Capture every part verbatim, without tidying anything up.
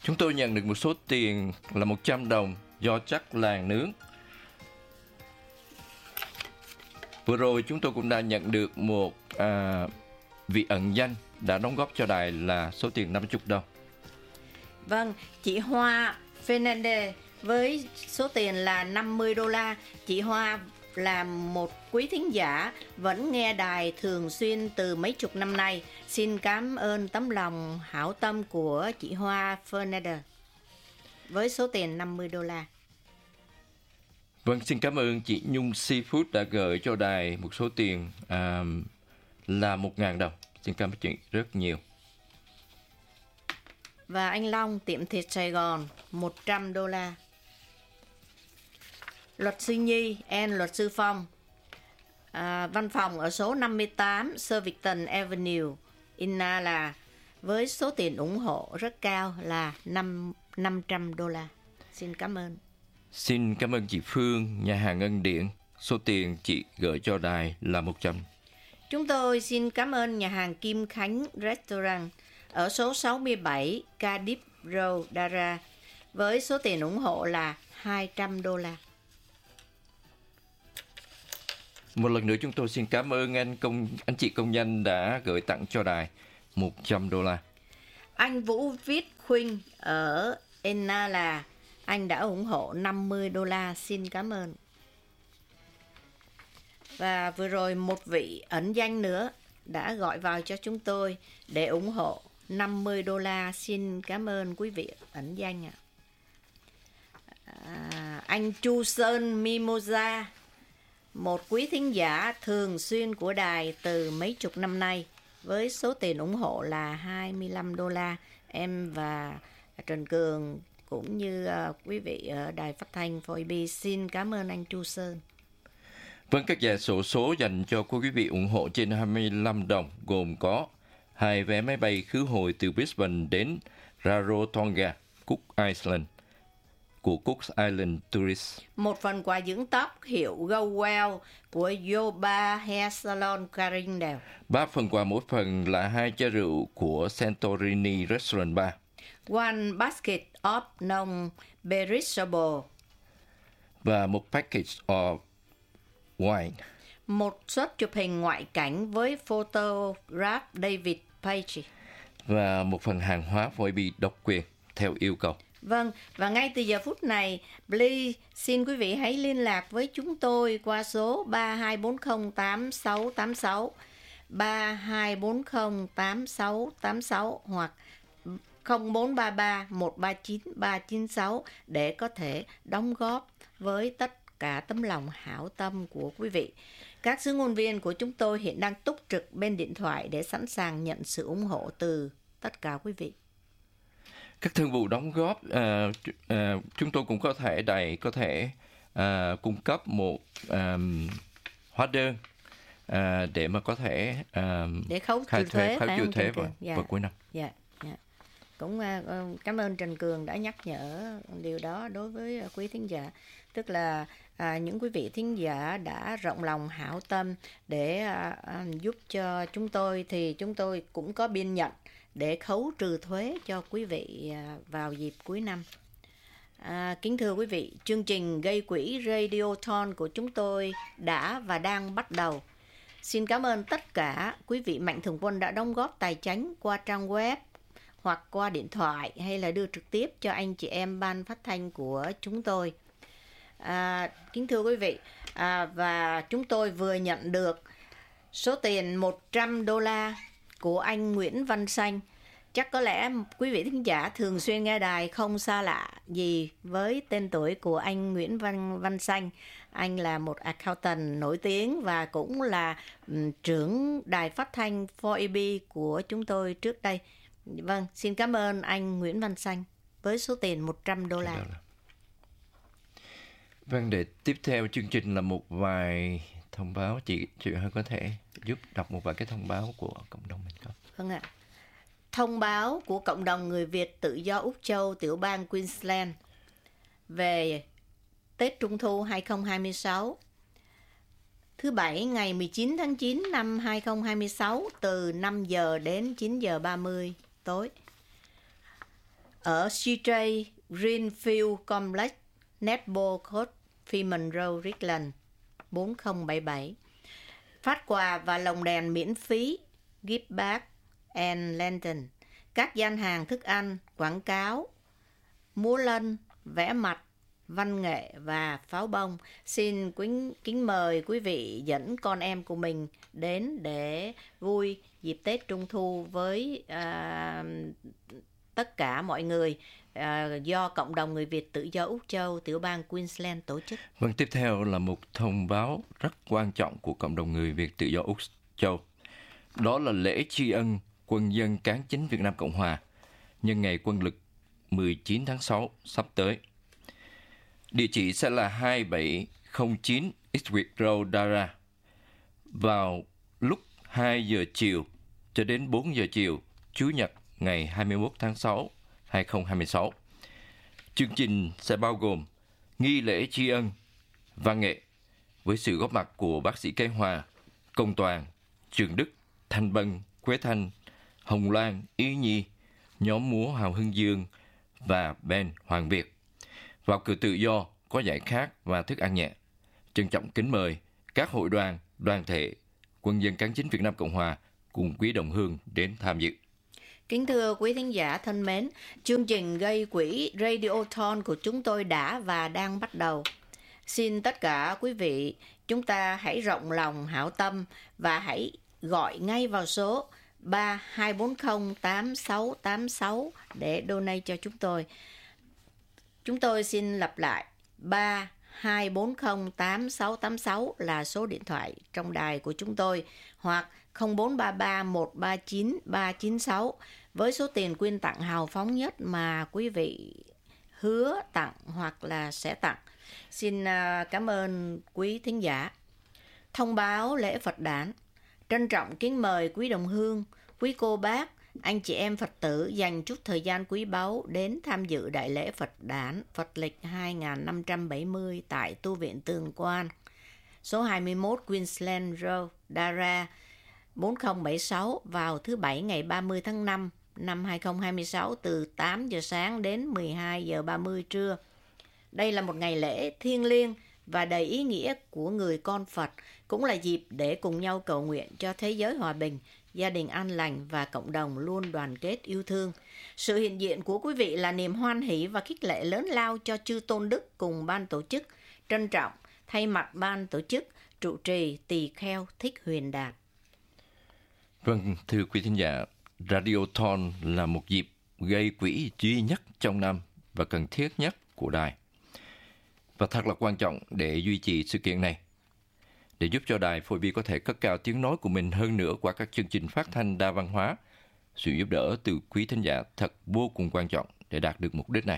Chúng tôi nhận được một số tiền là một trăm đồng do chắc làng nướng. Vừa rồi chúng tôi cũng đã nhận được một à, vị ẩn danh đã đóng góp cho đài là số tiền năm mươi đồng. Vâng, chị Hoa Fernandez với số tiền là năm mươi đô la. Chị Hoa là một quý thính giả vẫn nghe đài thường xuyên từ mấy chục năm nay. Xin cảm ơn tấm lòng hảo tâm của chị Hoa Fernandez với số tiền năm mươi đô la. Vâng, xin cảm ơn chị Nhung Seafood đã gửi cho đài một số tiền à, là một nghìn đồng. Xin cảm ơn chị rất nhiều. Và anh Long, tiệm thịt Sài Gòn, một trăm đô la. Luật sư Nhi, and luật sư Phong, à, văn phòng ở số năm mươi tám Surbiton Avenue, Inala, với số tiền ủng hộ rất cao là năm trăm đô la. Xin cảm ơn. Xin cảm ơn chị Phương, nhà hàng Ân Điển. Số tiền chị gửi cho đài là một trăm. Chúng tôi xin cảm ơn nhà hàng Kim Khánh Restaurant ở số sáu mươi bảy Cardiff Road, Dara, với số tiền ủng hộ là hai trăm đô la. Một lần nữa chúng tôi xin cảm ơn anh công anh chị công nhân đã gửi tặng cho đài một trăm đô la. Anh Vũ Viết Khuynh ở Enala, anh đã ủng hộ năm mươi đô la. Xin cảm ơn. Và vừa rồi một vị ẩn danh nữa đã gọi vào cho chúng tôi để ủng hộ năm mươi đô la. Xin cảm ơn quý vị ẩn danh ạ. À, anh Chu Sơn Mimosa, một quý thính giả thường xuyên của đài từ mấy chục năm nay, với số tiền ủng hộ là hai mươi lăm đô la. Em và Trần Cường cũng như uh, quý vị ở đài phát thanh phờ a bê xin cảm ơn anh Chu Sơn. Vâng, các giải sổ số dành cho quý vị ủng hộ trên hai mươi lăm đồng gồm có hai vé máy bay khứ hồi từ Brisbane đến Rarotonga, Cook Island của Cook Island Tourist. Một phần quà dưỡng tóc hiệu Go Well của Yoba Hair Salon Carindale. Ba phần quà mỗi phần là hai chai rượu của Santorini Restaurant Bar. One basket of non-perishable. Và một package of wine. Một suất chụp hình ngoại cảnh với photograph David Page. Và một phần hàng hóa phổ bị độc quyền theo yêu cầu. Vâng, và ngay từ giờ phút này, please, xin quý vị hãy liên lạc với chúng tôi qua số ba hai bốn không tám sáu tám sáu, ba hai bốn không tám sáu tám sáu hoặc không bốn ba ba một ba chín ba chín sáu để có thể đóng góp với tất cả tấm lòng hảo tâm của quý vị. Các sứ ngôn viên của chúng tôi hiện đang túc trực bên điện thoại để sẵn sàng nhận sự ủng hộ từ tất cả quý vị. Các thương vụ đóng góp, uh, uh, chúng tôi cũng có thể đài có thể uh, cung cấp một um, hóa đơn uh, để mà có thể um, để khấu khai trừ thuế, khấu trừ thuế vào, dạ. vào cuối năm. Dạ, dạ. Cũng uh, cảm ơn Trần Cường đã nhắc nhở điều đó đối với uh, quý thính giả, tức là uh, những quý vị thính giả đã rộng lòng hảo tâm để uh, uh, giúp cho chúng tôi, thì chúng tôi cũng có biên nhận để khấu trừ thuế cho quý vị vào dịp cuối năm. À, kính thưa quý vị, chương trình gây quỹ Radiothon của chúng tôi đã và đang bắt đầu. Xin cảm ơn tất cả quý vị mạnh thường quân đã đóng góp tài chánh qua trang web hoặc qua điện thoại hay là đưa trực tiếp cho anh chị em ban phát thanh của chúng tôi. À, kính thưa quý vị, à, và chúng tôi vừa nhận được số tiền một trăm đô la của anh Nguyễn Văn Xanh. Chắc có lẽ quý vị thính giả thường xuyên nghe đài không xa lạ gì với tên tuổi của anh Nguyễn Văn Văn Xanh. Anh là một accountant nổi tiếng và cũng là um, trưởng đài phát thanh phờ a bê của chúng tôi trước đây. Vâng, xin cảm ơn anh Nguyễn Văn Xanh với số tiền một trăm đô la. Vâng, để tiếp theo chương trình là một vài thông báo. Chị chị hơi có thể giúp đọc một vài cái thông báo của cộng đồng mình không? Vâng ạ. Thông báo của cộng đồng người Việt tự do Úc Châu, tiểu bang Queensland về Tết Trung Thu hai không hai sáu. Thứ Bảy ngày mười chín tháng chín năm hai không hai sáu từ năm giờ đến chín giờ ba mươi tối. ở xê gi Greenfield Complex, Netball Court, Freeman Road, Richland, bốn không bảy bảy. Phát quà và lồng đèn miễn phí, gift bag and lantern, các gian hàng thức ăn, quảng cáo, múa lân, vẽ mặt, văn nghệ và pháo bông. Xin kính, kính mời quý vị dẫn con em của mình đến để vui dịp Tết Trung Thu với à, tất cả mọi người à, do cộng đồng người Việt tự do Úc Châu, tiểu bang Queensland tổ chức. Vâng, tiếp theo là một thông báo rất quan trọng của cộng đồng người Việt tự do Úc Châu. Đó là lễ tri ân quân dân cán chính Việt Nam Cộng Hòa nhân ngày quân lực mười chín tháng sáu sắp tới. Địa chỉ sẽ là hai bảy không chín Eastwick Road, Dara, vào lúc hai giờ chiều cho đến bốn giờ chiều, Chủ nhật ngày hai mươi mốt tháng sáu, hai không hai sáu. Chương trình sẽ bao gồm nghi lễ tri ân, văn nghệ với sự góp mặt của bác sĩ Cái Hòa, Công Toàn, Trường Đức, Thanh Bân, Quế Thanh, Hồng Loan, Ý Nhi, nhóm múa Hào Hưng Dương và band Hoàng Việt. Vào cửa tự do có giải khát và thức ăn nhẹ. Trân trọng kính mời các hội đoàn, đoàn thể, quân dân cán chính Việt Nam Cộng Hòa cùng quý đồng hương đến tham dự. Kính thưa quý thính giả thân mến, chương trình gây quỹ Radiothon của chúng tôi đã và đang bắt đầu. Xin tất cả quý vị, chúng ta hãy rộng lòng hảo tâm và hãy gọi ngay vào số ba hai bốn không tám sáu tám sáu để donate cho chúng tôi. Chúng tôi xin lặp lại, ba hai bốn không tám sáu tám sáu là số điện thoại trong đài của chúng tôi, hoặc không bốn ba ba một ba chín ba chín sáu với số tiền quyên tặng hào phóng nhất mà quý vị hứa tặng hoặc là sẽ tặng. Xin cảm ơn quý thính giả. Thông báo lễ Phật đản. Trân trọng kính mời quý đồng hương, quý cô bác, anh chị em Phật tử dành chút thời gian quý báu đến tham dự đại lễ Phật đản Phật lịch hai nghìn năm trăm bảy mươi tại tu viện Tường Quan, số hai mươi mốt Queensland Road, Dara, bốn không bảy sáu vào thứ Bảy ngày ba mươi tháng năm năm hai không hai sáu từ tám giờ sáng đến mười hai giờ ba mươi trưa. Đây là một ngày lễ thiêng liêng và đầy ý nghĩa của người con Phật, cũng là dịp để cùng nhau cầu nguyện cho thế giới hòa bình, gia đình an lành và cộng đồng luôn đoàn kết yêu thương. Sự hiện diện của quý vị là niềm hoan hỷ và khích lệ lớn lao cho chư tôn đức cùng ban tổ chức. Trân trọng, thay mặt ban tổ chức, trụ trì Tỳ Kheo Thích Huyền Đạt. Vâng, thưa quý thính giả, Radiothon là một dịp gây quỹ duy nhất trong năm và cần thiết nhất của đài. Và thật là quan trọng để duy trì sự kiện này. Để giúp cho đài Phôi Bi có thể cất cao tiếng nói của mình hơn nữa qua các chương trình phát thanh đa văn hóa, sự giúp đỡ từ quý thính giả thật vô cùng quan trọng để đạt được mục đích này.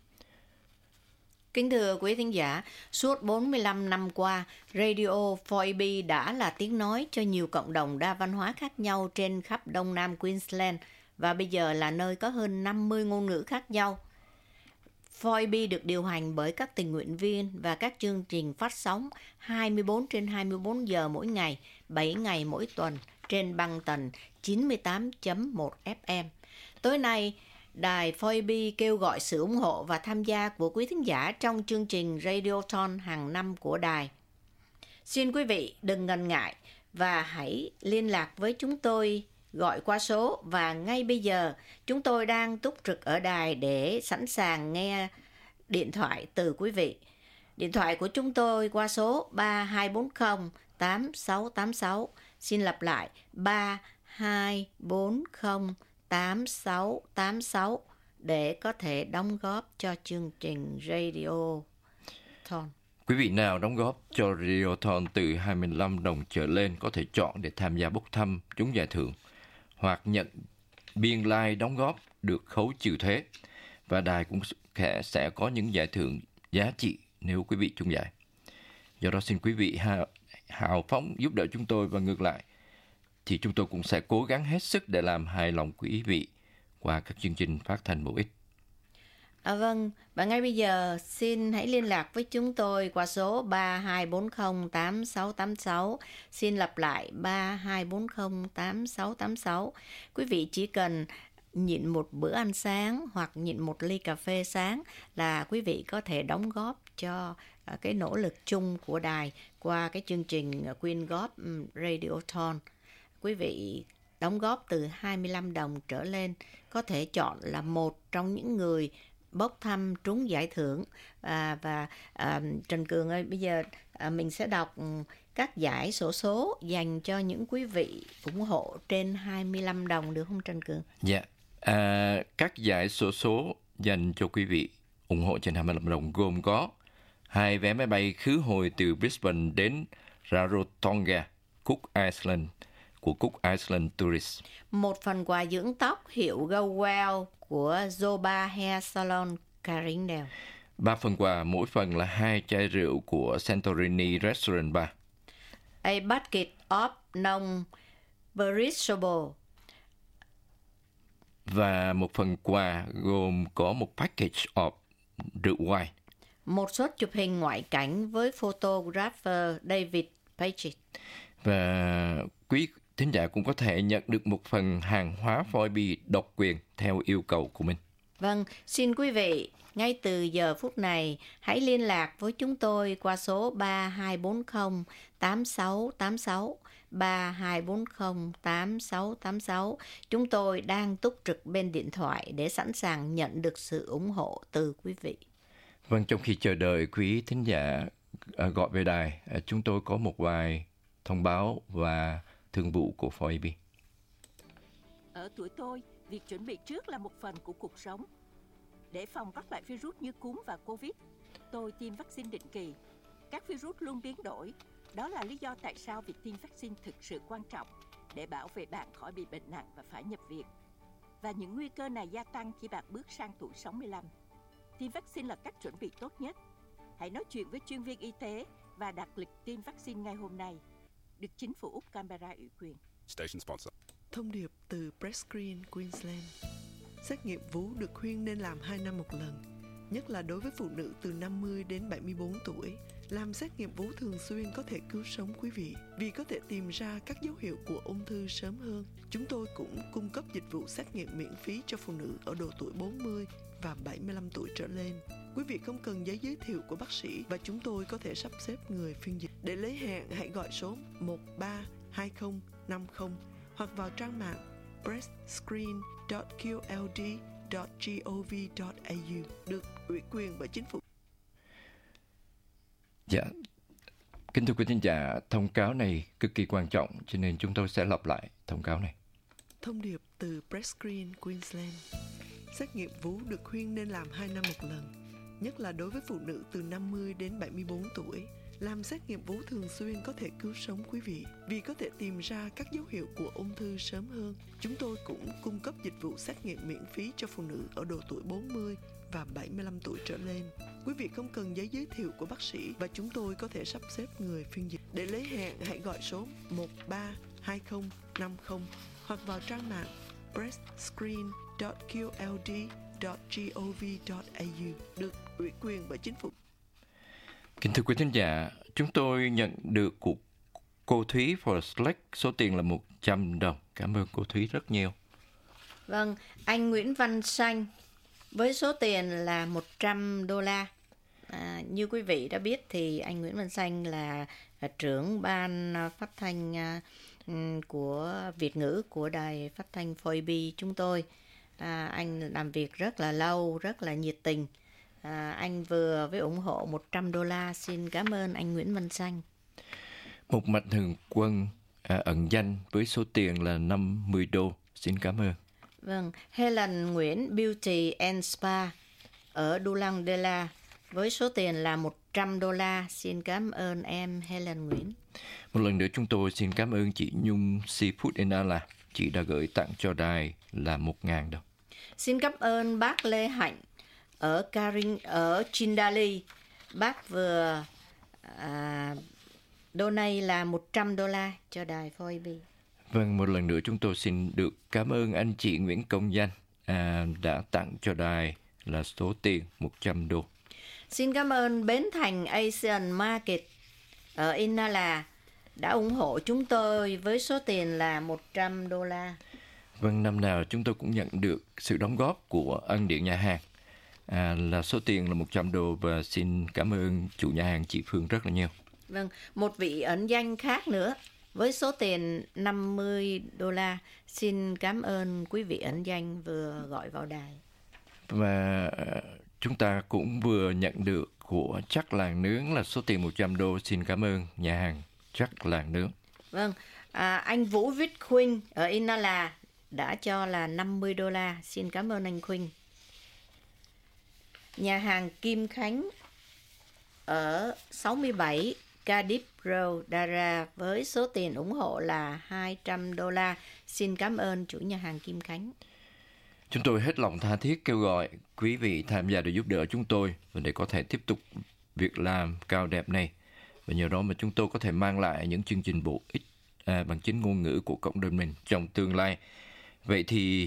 Kính thưa quý thính giả, suốt bốn mươi lăm năm qua, Radio Phôi Bi đã là tiếng nói cho nhiều cộng đồng đa văn hóa khác nhau trên khắp Đông Nam Queensland và bây giờ là nơi có hơn năm mươi ngôn ngữ khác nhau. Phôi Bi được điều hành bởi các tình nguyện viên và các chương trình phát sóng hai mươi bốn trên hai mươi bốn giờ mỗi ngày, bảy ngày mỗi tuần trên băng tần chín mươi tám chấm một ép em. Tối nay, đài Phôi Bi kêu gọi sự ủng hộ và tham gia của quý thính giả trong chương trình Radiothon hàng năm của đài. Xin quý vị đừng ngần ngại và hãy liên lạc với chúng tôi gọi qua số, và ngay bây giờ chúng tôi đang túc trực ở đài để sẵn sàng nghe điện thoại từ quý vị. Điện thoại của chúng tôi qua số ba hai bốn không tám sáu tám sáu. Xin lặp lại ba hai bốn không tám sáu tám sáu để có thể đóng góp cho chương trình Radiothon. Quý vị nào đóng góp cho Radiothon từ hai mươi lăm đồng trở lên có thể chọn để tham gia bốc thăm trúng giải thưởng hoặc nhận biên lai like đóng góp được khấu trừ thuế, và đài cũng sẽ có những giải thưởng giá trị nếu quý vị trúng giải. Do đó xin quý vị hào phóng giúp đỡ chúng tôi, và ngược lại thì chúng tôi cũng sẽ cố gắng hết sức để làm hài lòng quý vị qua các chương trình phát thanh bổ ích. À vâng, và ngay bây giờ xin hãy liên lạc với chúng tôi qua số ba hai bốn không tám sáu tám sáu. Xin lặp lại ba hai bốn không tám sáu tám sáu. Quý vị chỉ cần nhịn một bữa ăn sáng hoặc nhịn một ly cà phê sáng là quý vị có thể đóng góp cho uh, cái nỗ lực chung của đài qua cái chương trình uh, quyên góp um, Radiothon. Quý vị đóng góp từ hai mươi lăm đồng trở lên có thể chọn là một trong những người bốc thăm trúng giải thưởng. À, và à, Trần Cường ơi, bây giờ à, mình sẽ đọc các giải xổ số dành cho những quý vị ủng hộ trên hai mươi lăm đồng được không Trần Cường? Dạ, à, các giải xổ số dành cho quý vị ủng hộ trên hai mươi lăm đồng gồm có hai vé máy bay khứ hồi từ Brisbane đến Rarotonga, Cook Island của Cook Island Tourist. Một phần quà dưỡng tóc hiệu Go Well của Zoba Hair Salon Carindale. Ba phần quà, mỗi phần là hai chai rượu của Santorini Restaurant Bar. A bucket of non-perishable. Và một phần quà gồm có một package of rượu wine. Một suất chụp hình ngoại cảnh với photographer David Page. Và quý thính giả cũng có thể nhận được một phần hàng hóa Foibe độc quyền theo yêu cầu của mình. Vâng, xin quý vị ngay từ giờ phút này hãy liên lạc với chúng tôi qua số ba hai bốn không tám sáu tám sáu, ba hai bốn không tám sáu tám sáu. Chúng tôi đang túc trực bên điện thoại để sẵn sàng nhận được sự ủng hộ từ quý vị. Vâng, trong khi chờ đợi quý thính giả gọi về đài, chúng tôi có một vài thông báo và thương vụ của Foibe. Ở tuổi tôi, việc chuẩn bị trước là một phần của cuộc sống. Để phòng các loại virus như cúm và Covid, tôi tiêm vaccine định kỳ. Các virus luôn biến đổi. Đó là lý do tại sao việc tiêm vaccine thực sự quan trọng để bảo vệ bạn khỏi bị bệnh nặng và phải nhập viện. Và những nguy cơ này gia tăng khi bạn bước sang tuổi sáu mươi lăm. Tiêm vaccine là cách chuẩn bị tốt nhất. Hãy nói chuyện với chuyên viên y tế và đặt lịch tiêm vaccine ngay hôm nay. Được chính phủ Úc Canberra ủy quyền. Station sponsor. Thông điệp từ Prescreen Queensland. Xét nghiệm vú được khuyên nên làm hai năm một lần, nhất là đối với phụ nữ từ năm mươi đến bảy mươi bốn tuổi. Làm xét nghiệm vú thường xuyên có thể cứu sống quý vị vì có thể tìm ra các dấu hiệu của ung thư sớm hơn. Chúng tôi cũng cung cấp dịch vụ xét nghiệm miễn phí cho phụ nữ ở độ tuổi bốn mươi và bảy mươi lăm tuổi trở lên. Quý vị không cần giấy giới thiệu của bác sĩ và chúng tôi có thể sắp xếp người phiên dịch. Để lấy hẹn, hãy gọi số một ba hai không năm không hoặc vào trang mạng breastscreen chấm q l d chấm gov chấm a u, được ủy quyền bởi chính phủ. Dạ, kính thưa quý thính giả, thông cáo này cực kỳ quan trọng cho nên chúng tôi sẽ lặp lại thông cáo này. Thông điệp từ Prescreen Queensland. Xét nghiệm vú được khuyên nên làm hai năm một lần, nhất là đối với phụ nữ từ năm mươi đến bảy mươi bốn tuổi. Làm xét nghiệm vú thường xuyên có thể cứu sống quý vị vì có thể tìm ra các dấu hiệu của ung thư sớm hơn. Chúng tôi cũng cung cấp dịch vụ xét nghiệm miễn phí cho phụ nữ ở độ tuổi bốn mươi và bảy mươi lăm tuổi trở lên. Quý vị không cần giấy giới thiệu của bác sĩ và chúng tôi có thể sắp xếp người phiên dịch. Để lấy hẹn, hãy gọi số một ba hai không năm không hoặc vào trang mạng breastscreen chấm q l d chấm gov chấm a u, được ủy quyền bởi chính phủ. Kính thưa quý thính giả, chúng tôi nhận được của cô Thúy for Slack số tiền là một trăm đồng. Cảm ơn cô Thúy rất nhiều. Vâng, anh Nguyễn Văn Xanh với số tiền là một trăm đô la. À, như quý vị đã biết thì anh Nguyễn Văn Xanh là, là trưởng ban phát thanh uh, của Việt ngữ của đài phát thanh Foibe chúng tôi. À, anh làm việc rất là lâu, rất là nhiệt tình. À, anh vừa với ủng hộ một trăm đô la. Xin cảm ơn anh Nguyễn Văn Xanh. Một mạnh thường quân à, ẩn danh với số tiền là năm mươi đô. Xin cảm ơn. Vâng, Helen Nguyễn Beauty and Spa ở Dulang-Dela với số tiền là một trăm đô la. Xin cảm ơn em Helen Nguyễn. Một lần nữa chúng tôi xin cảm ơn chị Nhung Seafood Inala. Chị đã gửi tặng cho đài là một nghìn đồng. Xin cảm ơn bác Lê Hạnh ở Karin ở Chindali. Bác vừa à, donate là một trăm đô la cho đài Foibe. Vâng, một lần nữa chúng tôi xin được cảm ơn anh chị Nguyễn Công Danh à, đã tặng cho đài là số tiền một trăm đô. Xin cảm ơn Bến Thành Asian Market ở Inala đã ủng hộ chúng tôi với số tiền là một trăm đô la. Vâng, năm nào chúng tôi cũng nhận được sự đóng góp của ân điển nhà hàng. À, là số tiền là một trăm đô và xin cảm ơn chủ nhà hàng chị Phương rất là nhiều. Vâng, một vị ẩn danh khác nữa với số tiền năm mươi đô la. Xin cảm ơn quý vị ẩn danh vừa gọi vào đài. Và chúng ta cũng vừa nhận được của Chắc Làng Nướng là số tiền một trăm đô. Xin cảm ơn nhà hàng Chắc Làng Nướng. Vâng, à, anh Vũ Viết Khuynh ở Inala đã cho là năm mươi đô la. Xin cảm ơn anh Khuynh. Nhà hàng Kim Khánh ở sáu mươi bảy Cardiff Road, Dara với số tiền ủng hộ là hai trăm đô la. Xin cảm ơn chủ nhà hàng Kim Khánh. Chúng tôi hết lòng tha thiết kêu gọi quý vị tham gia để giúp đỡ chúng tôi và để có thể tiếp tục việc làm cao đẹp này. Và nhờ đó mà chúng tôi có thể mang lại những chương trình bổ ích à, bằng chính ngôn ngữ của cộng đồng mình trong tương lai. Vậy thì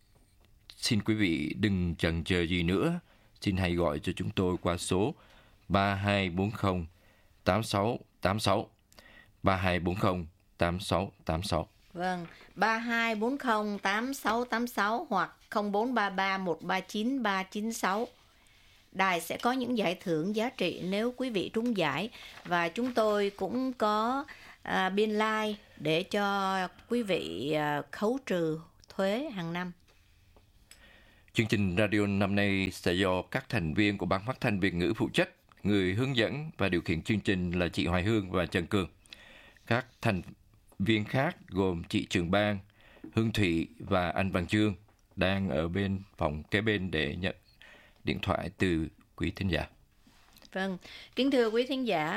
xin quý vị đừng chần chờ gì nữa. Xin hãy gọi cho chúng tôi qua số ba hai bốn không tám sáu tám sáu ba hai bốn không tám sáu tám sáu. Vâng, ba hai bốn không tám sáu tám sáu hoặc không bốn ba ba một ba chín ba chín sáu. Đài sẽ có những giải thưởng giá trị nếu quý vị trúng giải, và chúng tôi cũng có à, biên lai để cho quý vị à, khấu trừ thuế hàng năm. Chương trình radio năm nay sẽ do các thành viên của Ban Phát thanh Việt ngữ phụ trách. Người hướng dẫn và điều khiển chương trình là chị Hoài Hương và Trần Cường. Các thành viên khác gồm chị Trường Ban, Hương Thụy và anh Văn Chương đang ở bên phòng kế bên để nhận điện thoại từ quý thính giả. Vâng, kính thưa quý thính giả,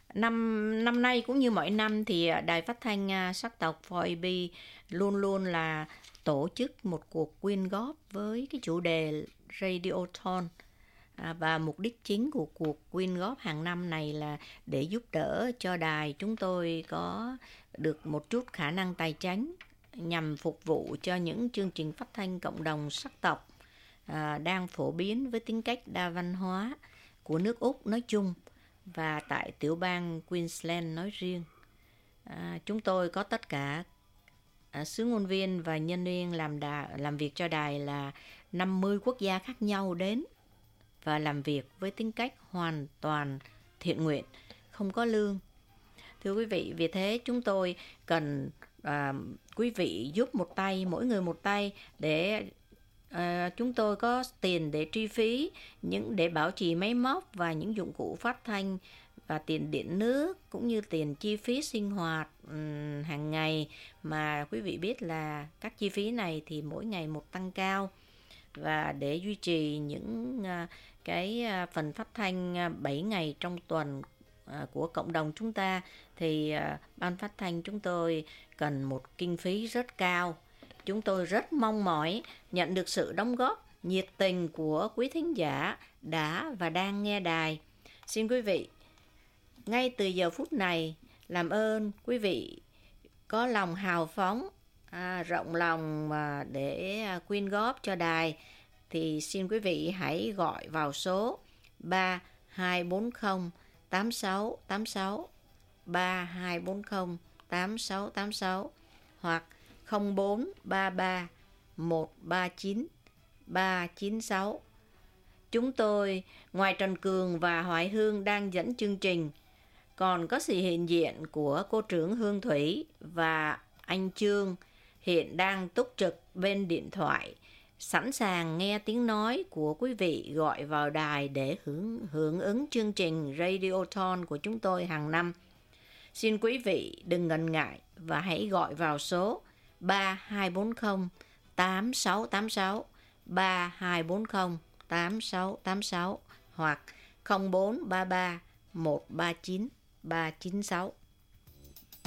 năm năm nay cũng như mọi năm thì Đài Phát thanh Sắc tộc four A B luôn luôn là tổ chức một cuộc quyên góp với cái chủ đề Radiothon. À, và mục đích chính của cuộc quyên góp hàng năm này là để giúp đỡ cho đài chúng tôi có được một chút khả năng tài chính nhằm phục vụ cho những chương trình phát thanh cộng đồng sắc tộc à, đang phổ biến với tính cách đa văn hóa của nước Úc nói chung và tại tiểu bang Queensland nói riêng. À, chúng tôi có tất cả à, sứ ngôn viên và nhân viên làm, đà, làm việc cho đài là năm mươi quốc gia khác nhau đến và làm việc với tính cách hoàn toàn thiện nguyện, không có lương. Thưa quý vị, vì thế chúng tôi cần à, quý vị giúp một tay, mỗi người một tay để à, chúng tôi có tiền để tri phí, những để bảo trì máy móc và những dụng cụ phát thanh và tiền điện nước cũng như tiền chi phí sinh hoạt um, hàng ngày, mà quý vị biết là các chi phí này thì mỗi ngày một tăng cao. Và để duy trì những uh, cái uh, phần phát thanh uh, bảy ngày trong tuần uh, của cộng đồng chúng ta thì uh, ban phát thanh chúng tôi cần một kinh phí rất cao. Chúng tôi rất mong mỏi nhận được sự đóng góp nhiệt tình của quý thính giả đã và đang nghe đài. Xin quý vị, ngay từ giờ phút này, làm ơn quý vị có lòng hào phóng, à, rộng lòng mà để à, quyên góp cho đài, thì xin quý vị hãy gọi vào số ba hai bốn không tám sáu tám sáu ba hai bốn không tám sáu tám sáu hoặc không bốn ba ba một ba chín ba chín sáu. Chúng tôi, ngoài Trần Cường và Hoài Hương đang dẫn chương trình, còn có sự hiện diện của cô trưởng Hương Thủy và anh Chương hiện đang túc trực bên điện thoại, sẵn sàng nghe tiếng nói của quý vị gọi vào đài để hưởng, hưởng ứng chương trình Radiothon của chúng tôi hàng năm. Xin quý vị đừng ngần ngại và hãy gọi vào số ba hai bốn không tám sáu tám sáu ba hai bốn không tám sáu tám sáu hoặc không bốn ba ba một ba chín ba chín sáu.